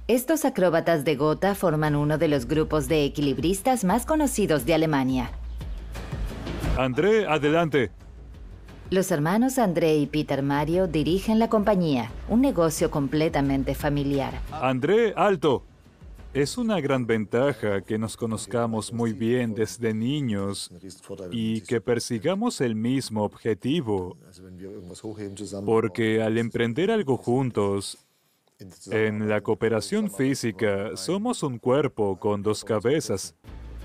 Estos acróbatas de gota forman uno de los grupos de equilibristas más conocidos de Alemania. André, adelante. Los hermanos André y Peter Mario dirigen la compañía, un negocio completamente familiar. André, alto. Es una gran ventaja que nos conozcamos muy bien desde niños y que persigamos el mismo objetivo, porque al emprender algo juntos, en la cooperación física, somos un cuerpo con dos cabezas.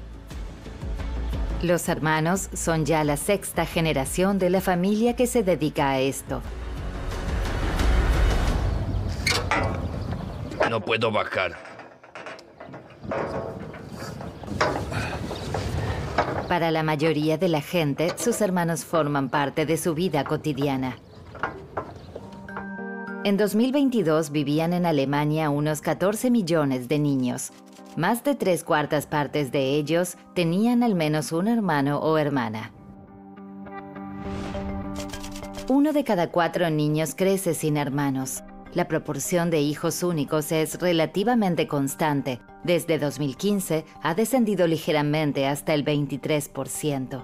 Los hermanos son ya la sexta generación de la familia que se dedica a esto. No puedo bajar. Para la mayoría de la gente, sus hermanos forman parte de su vida cotidiana. En 2022 vivían en Alemania unos 14 millones de niños. Más de 3/4 partes de ellos tenían al menos un hermano o hermana. 1 de cada 4 niños crece sin hermanos. La proporción de hijos únicos es relativamente constante. Desde 2015 ha descendido ligeramente hasta el 23%.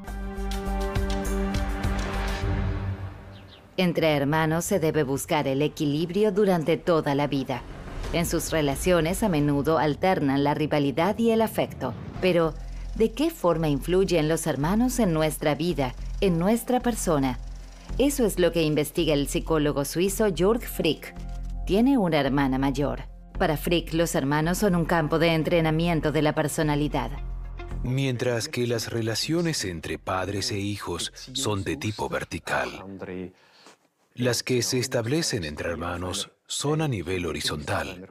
Entre hermanos se debe buscar el equilibrio durante toda la vida. En sus relaciones a menudo alternan la rivalidad y el afecto. Pero, ¿de qué forma influyen los hermanos en nuestra vida, en nuestra persona? Eso es lo que investiga el psicólogo suizo Jörg Frick. Tiene una hermana mayor. Para Frick, los hermanos son un campo de entrenamiento de la personalidad. Mientras que las relaciones entre padres e hijos son de tipo vertical, las que se establecen entre hermanos son a nivel horizontal.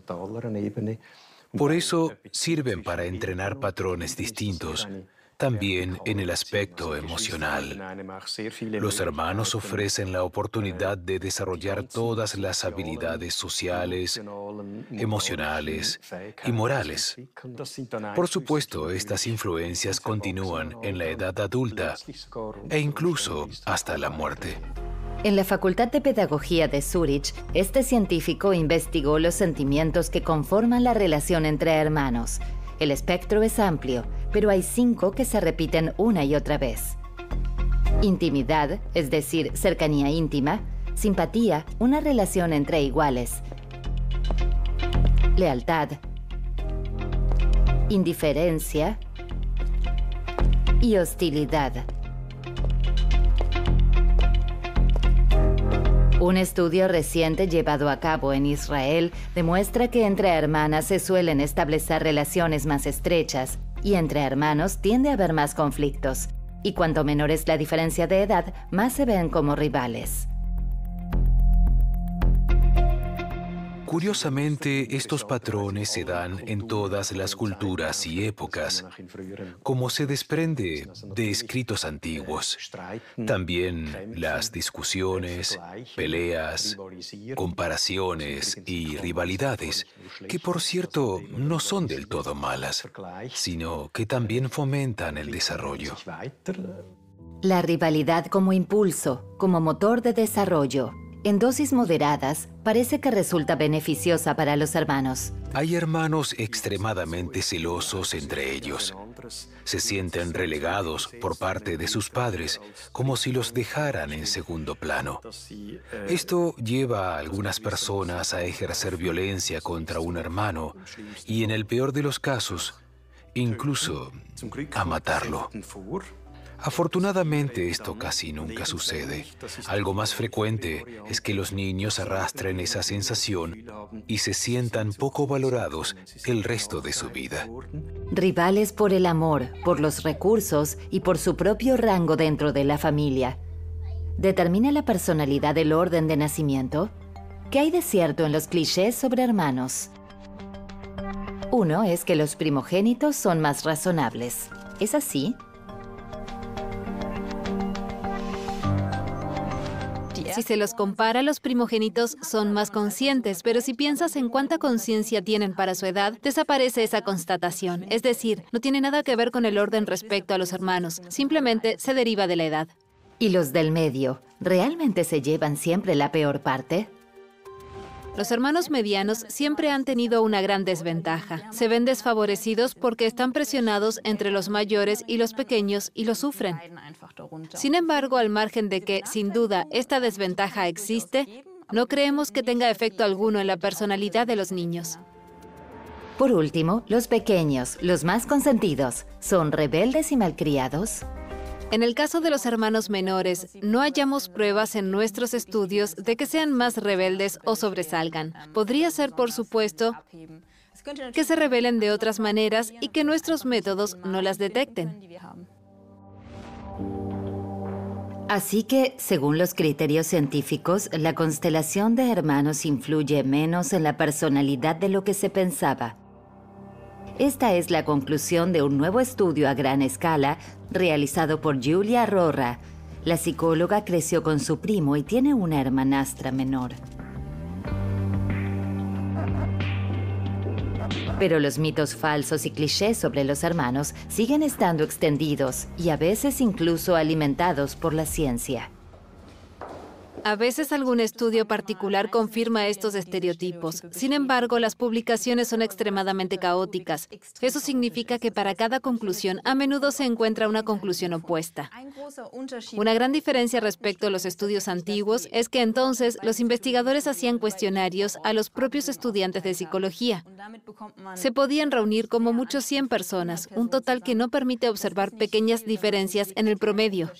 Por eso sirven para entrenar patrones distintos, también en el aspecto emocional. Los hermanos ofrecen la oportunidad de desarrollar todas las habilidades sociales, emocionales y morales. Por supuesto, estas influencias continúan en la edad adulta e incluso hasta la muerte. En la Facultad de Pedagogía de Zúrich, este científico investigó los sentimientos que conforman la relación entre hermanos. El espectro es amplio, pero hay 5 que se repiten una y otra vez. Intimidad, es decir, cercanía íntima. Simpatía, una relación entre iguales. Lealtad. Indiferencia. Y hostilidad. Un estudio reciente llevado a cabo en Israel demuestra que entre hermanas se suelen establecer relaciones más estrechas y entre hermanos tiende a haber más conflictos. Y cuanto menor es la diferencia de edad, más se ven como rivales. Curiosamente, estos patrones se dan en todas las culturas y épocas, como se desprende de escritos antiguos. También las discusiones, peleas, comparaciones y rivalidades, que por cierto no son del todo malas, sino que también fomentan el desarrollo. La rivalidad como impulso, como motor de desarrollo. En dosis moderadas, parece que resulta beneficiosa para los hermanos. Hay hermanos extremadamente celosos entre ellos. Se sienten relegados por parte de sus padres, como si los dejaran en segundo plano. Esto lleva a algunas personas a ejercer violencia contra un hermano y, en el peor de los casos, incluso a matarlo. Afortunadamente, esto casi nunca sucede. Algo más frecuente es que los niños arrastren esa sensación y se sientan poco valorados el resto de su vida. Rivales por el amor, por los recursos y por su propio rango dentro de la familia. ¿Determina la personalidad del orden de nacimiento? ¿Qué hay de cierto en los clichés sobre hermanos? Uno es que los primogénitos son más razonables. ¿Es así? Si se los compara, los primogénitos son más conscientes, pero si piensas en cuánta conciencia tienen para su edad, desaparece esa constatación. Es decir, no tiene nada que ver con el orden respecto a los hermanos, simplemente se deriva de la edad. ¿Y los del medio, realmente se llevan siempre la peor parte? Los hermanos medianos siempre han tenido una gran desventaja. Se ven desfavorecidos porque están presionados entre los mayores y los pequeños y lo sufren. Sin embargo, al margen de que, sin duda, esta desventaja existe, no creemos que tenga efecto alguno en la personalidad de los niños. Por último, los pequeños, los más consentidos, ¿son rebeldes y malcriados? En el caso de los hermanos menores, no hallamos pruebas en nuestros estudios de que sean más rebeldes o sobresalgan. Podría ser, por supuesto, que se rebelen de otras maneras y que nuestros métodos no las detecten. Así que, según los criterios científicos, la constelación de hermanos influye menos en la personalidad de lo que se pensaba. Esta es la conclusión de un nuevo estudio a gran escala realizado por Julia Rohrer. La psicóloga creció con su primo y tiene una hermanastra menor. Pero los mitos falsos y clichés sobre los hermanos siguen estando extendidos y a veces incluso alimentados por la ciencia. A veces algún estudio particular confirma estos estereotipos. Sin embargo, las publicaciones son extremadamente caóticas. Eso significa que para cada conclusión a menudo se encuentra una conclusión opuesta. Una gran diferencia respecto a los estudios antiguos es que entonces los investigadores hacían cuestionarios a los propios estudiantes de psicología. Se podían reunir como mucho 100 personas, un total que no permite observar pequeñas diferencias en el promedio.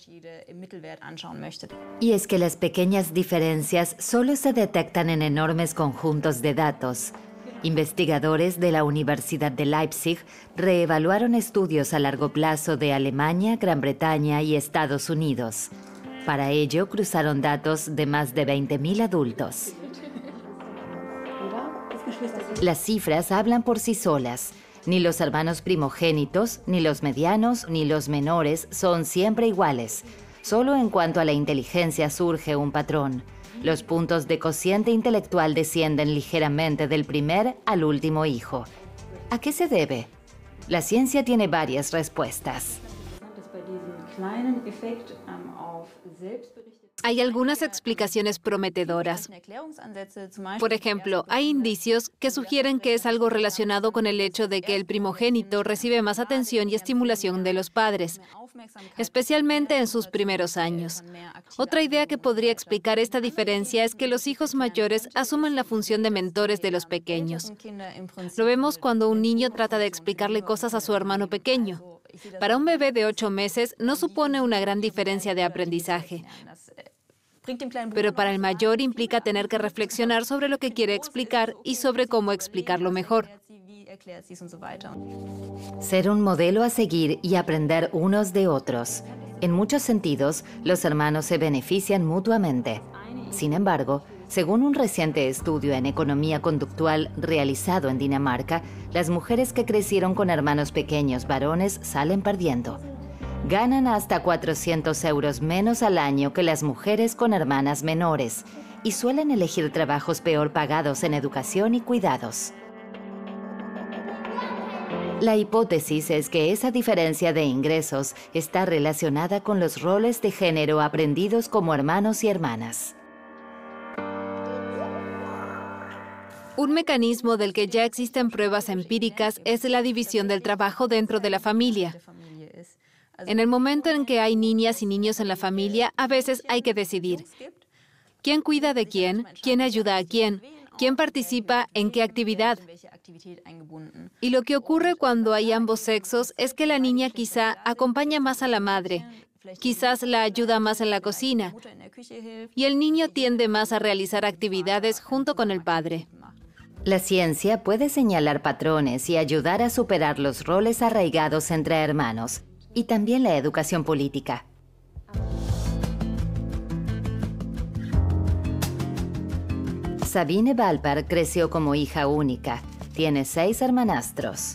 Y es que las pequeñas diferencias solo se detectan en enormes conjuntos de datos. Investigadores de la Universidad de Leipzig reevaluaron estudios a largo plazo de Alemania, Gran Bretaña y Estados Unidos. Para ello, cruzaron datos de más de 20.000 adultos. Las cifras hablan por sí solas. Ni los hermanos primogénitos, ni los medianos, ni los menores son siempre iguales. Solo en cuanto a la inteligencia surge un patrón. Los puntos de cociente intelectual descienden ligeramente del primer al último hijo. ¿A qué se debe? La ciencia tiene varias respuestas. Hay algunas explicaciones prometedoras. Por ejemplo, hay indicios que sugieren que es algo relacionado con el hecho de que el primogénito recibe más atención y estimulación de los padres, especialmente en sus primeros años. Otra idea que podría explicar esta diferencia es que los hijos mayores asumen la función de mentores de los pequeños. Lo vemos cuando un niño trata de explicarle cosas a su hermano pequeño. Para un bebé de 8 meses no supone una gran diferencia de aprendizaje. Pero para el mayor implica tener que reflexionar sobre lo que quiere explicar y sobre cómo explicarlo mejor. Ser un modelo a seguir y aprender unos de otros. En muchos sentidos, los hermanos se benefician mutuamente. Sin embargo, según un reciente estudio en economía conductual realizado en Dinamarca, las mujeres que crecieron con hermanos pequeños varones salen perdiendo. Ganan hasta 400 euros menos al año que las mujeres con hermanas menores y suelen elegir trabajos peor pagados en educación y cuidados. La hipótesis es que esa diferencia de ingresos está relacionada con los roles de género aprendidos como hermanos y hermanas. Un mecanismo del que ya existen pruebas empíricas es la división del trabajo dentro de la familia. En el momento en que hay niñas y niños en la familia, a veces hay que decidir quién cuida de quién ayuda a quién participa en qué actividad. Y lo que ocurre cuando hay ambos sexos es que la niña quizá acompaña más a la madre, quizás la ayuda más en la cocina, y el niño tiende más a realizar actividades junto con el padre. La ciencia puede señalar patrones y ayudar a superar los roles arraigados entre hermanos, y también la educación política. Sabine Valper creció como hija única. Tiene 6 hermanastros.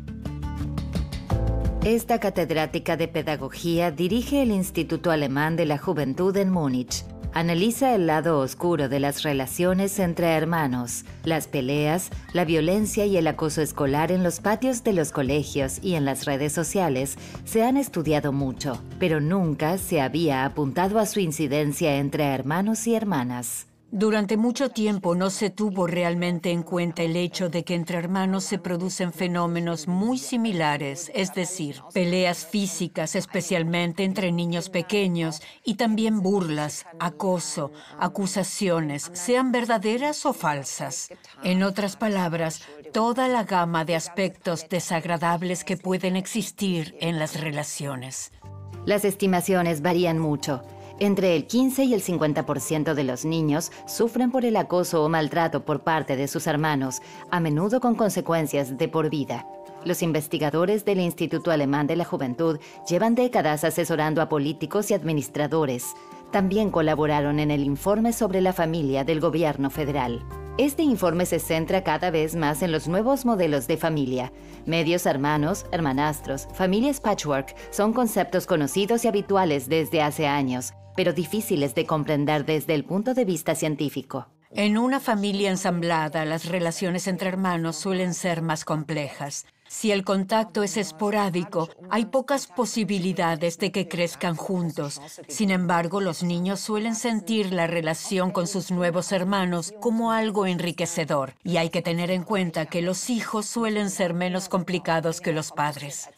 Esta catedrática de pedagogía dirige el Instituto Alemán de la Juventud en Múnich. Analiza el lado oscuro de las relaciones entre hermanos, las peleas, la violencia y el acoso escolar en los patios de los colegios y en las redes sociales se han estudiado mucho, pero nunca se había apuntado a su incidencia entre hermanos y hermanas. Durante mucho tiempo no se tuvo realmente en cuenta el hecho de que entre hermanos se producen fenómenos muy similares, es decir, peleas físicas, especialmente entre niños pequeños, y también burlas, acoso, acusaciones, sean verdaderas o falsas. En otras palabras, toda la gama de aspectos desagradables que pueden existir en las relaciones. Las estimaciones varían mucho. Entre el 15 y el 50% de los niños sufren por el acoso o maltrato por parte de sus hermanos, a menudo con consecuencias de por vida. Los investigadores del Instituto Alemán de la Juventud llevan décadas asesorando a políticos y administradores. También colaboraron en el informe sobre la familia del gobierno federal. Este informe se centra cada vez más en los nuevos modelos de familia. Medios hermanos, hermanastros, familias patchwork son conceptos conocidos y habituales desde hace años, pero difíciles de comprender desde el punto de vista científico. En una familia ensamblada, las relaciones entre hermanos suelen ser más complejas. Si el contacto es esporádico, hay pocas posibilidades de que crezcan juntos. Sin embargo, los niños suelen sentir la relación con sus nuevos hermanos como algo enriquecedor. Y hay que tener en cuenta que los hijos suelen ser menos complicados que los padres.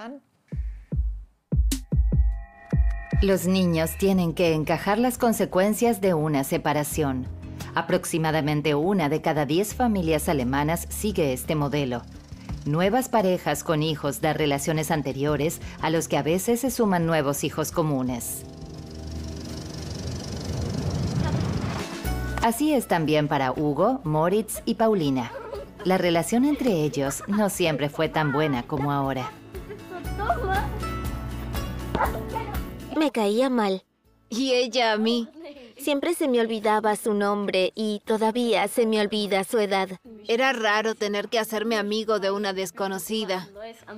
Los niños tienen que encajar las consecuencias de una separación. Aproximadamente 1 de cada 10 familias alemanas sigue este modelo. Nuevas parejas con hijos de relaciones anteriores a los que a veces se suman nuevos hijos comunes. Así es también para Hugo, Moritz y Paulina. La relación entre ellos no siempre fue tan buena como ahora. Me caía mal. Y ella a mí. Siempre se me olvidaba su nombre y todavía se me olvida su edad. Era raro tener que hacerme amigo de una desconocida.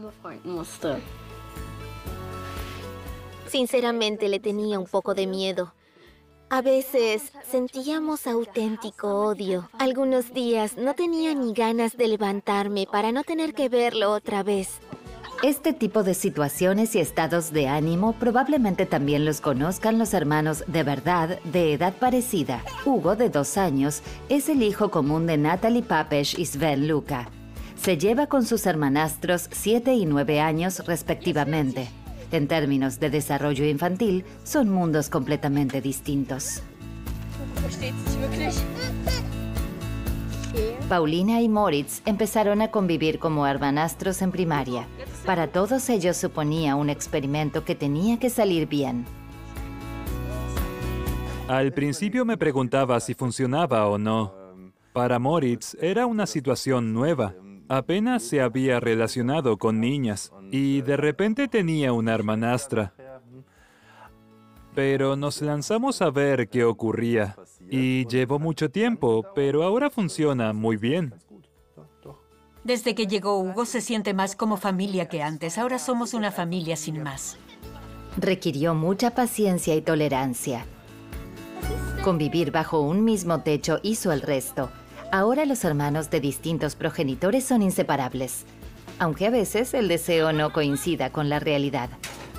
Sinceramente le tenía un poco de miedo. A veces sentíamos auténtico odio. Algunos días no tenía ni ganas de levantarme para no tener que verlo otra vez. Este tipo de situaciones y estados de ánimo probablemente también los conozcan los hermanos de verdad de edad parecida. Hugo, de 2 años, es el hijo común de Natalie Papesch y Sven Luca. Se lleva con sus hermanastros 7 y 9 años respectivamente. En términos de desarrollo infantil, son mundos completamente distintos. Paulina y Moritz empezaron a convivir como hermanastros en primaria. Para todos ellos suponía un experimento que tenía que salir bien. Al principio me preguntaba si funcionaba o no. Para Moritz era una situación nueva. Apenas se había relacionado con niñas y de repente tenía una hermanastra. Pero nos lanzamos a ver qué ocurría y llevó mucho tiempo, pero ahora funciona muy bien. Desde que llegó Hugo se siente más como familia que antes. Ahora somos una familia sin más. Requirió mucha paciencia y tolerancia. Convivir bajo un mismo techo hizo el resto. Ahora los hermanos de distintos progenitores son inseparables, aunque a veces el deseo no coincida con la realidad.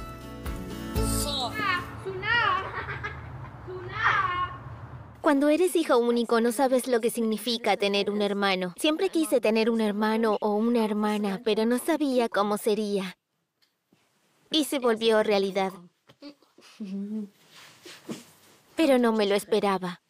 Cuando eres hijo único no sabes lo que significa tener un hermano. Siempre quise tener un hermano o una hermana, pero no sabía cómo sería. Y se volvió realidad. Pero no me lo esperaba.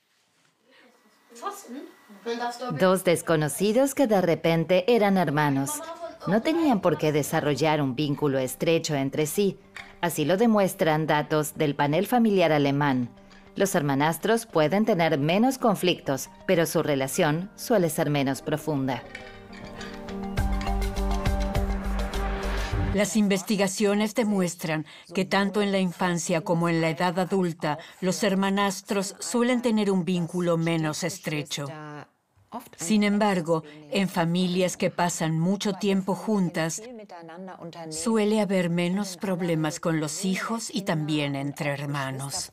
2 desconocidos que de repente eran hermanos. No tenían por qué desarrollar un vínculo estrecho entre sí. Así lo demuestran datos del panel familiar alemán. Los hermanastros pueden tener menos conflictos, pero su relación suele ser menos profunda. Las investigaciones demuestran que tanto en la infancia como en la edad adulta, los hermanastros suelen tener un vínculo menos estrecho. Sin embargo, en familias que pasan mucho tiempo juntas, suele haber menos problemas con los hijos y también entre hermanos.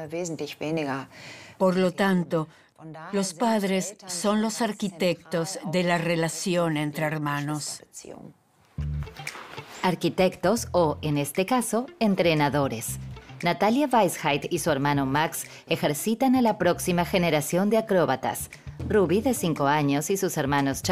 Por lo tanto, los padres son los arquitectos de la relación entre hermanos. Arquitectos o, en este caso, entrenadores. Natalia Weisheit y su hermano Max ejercitan a la próxima generación de acróbatas. Ruby, de 5 años, y sus hermanos